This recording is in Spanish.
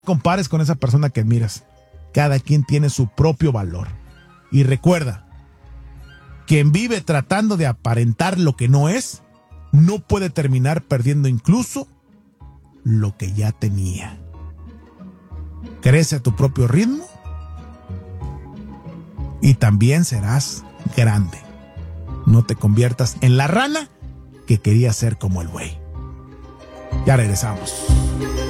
compares con esa persona que admiras. Cada quien tiene su propio valor. Y recuerda, quien vive tratando de aparentar lo que no es, no puede terminar perdiendo incluso lo que ya tenía. Crece a tu propio ritmo y también serás grande. No te conviertas en la rana que quería ser como el buey. Ya regresamos.